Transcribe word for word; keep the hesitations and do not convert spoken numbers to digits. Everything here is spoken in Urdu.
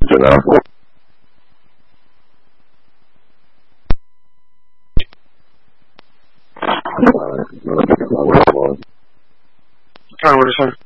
You know. All right, what do you say?